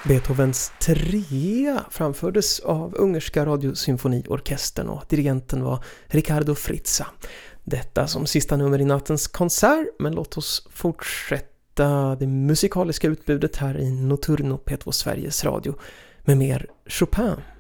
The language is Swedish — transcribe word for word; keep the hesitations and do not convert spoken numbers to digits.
Beethovens trea framfördes av Ungerska radiosymfoniorkestern och dirigenten var Riccardo Frizza. Detta som sista nummer i nattens konsert, men låt oss fortsätta det musikaliska utbudet här i Notturno P två Sveriges Radio med mer Chopin.